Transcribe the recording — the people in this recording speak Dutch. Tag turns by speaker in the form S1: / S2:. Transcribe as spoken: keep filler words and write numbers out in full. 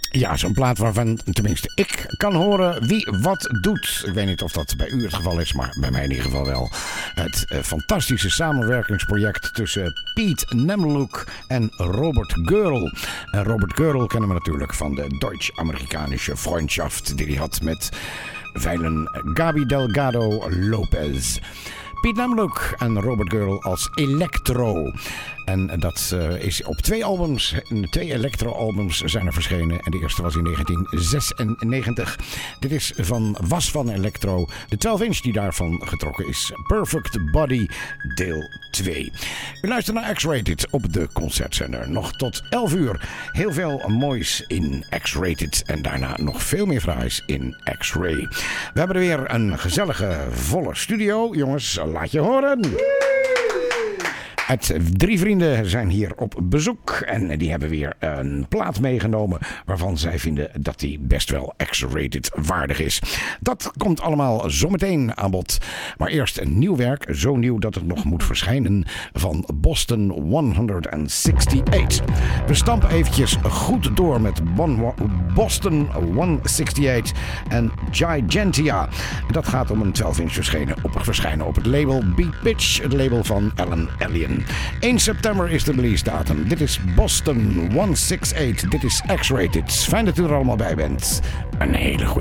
S1: Ja, zo'n plaat waarvan tenminste ik kan horen wie wat doet. Ik weet niet of dat bij u het geval is, maar bij mij in ieder geval wel. Het uh, fantastische samenwerkingsproject tussen Piet Nemluk en Robert Gürtel. En Robert Gürtel kennen we natuurlijk van de Deutsch-Amerikanische Freundschaft die hij had met veilen Gaby Delgado Lopez. Piet Nemluk en Robert Gürtel als Electro. En dat uh, is op twee albums, twee electro-albums zijn er verschenen. En de eerste was in negentien zesennegentig. Dit is van Was van Electro. De twaalf inch die daarvan getrokken is. Perfect Body, deel twee. U luistert naar X-Rated op de Concertzender. Nog tot elf uur. Heel veel moois in X-Rated. En daarna nog veel meer fraais in X-Ray. We hebben er weer een gezellige, volle studio. Jongens, laat je horen. Het drie vrienden zijn hier op bezoek en die hebben weer een plaat meegenomen waarvan zij vinden dat die best wel X-Rated waardig is. Dat komt allemaal zometeen aan bod. Maar eerst een nieuw werk, zo nieuw dat het nog moet verschijnen, van Boston honderdachtendertig. We stampen eventjes goed door met Boston honderdachtendertig en Gigantia. Dat gaat om een twaalf inch verschijnen op, verschijnen op het label Beat Pitch, het label van Alan Alien. één september is de release datum. Dit is Boston honderdachtendertig. Dit is X-Rated. Fijn dat u er allemaal bij bent. Een hele goede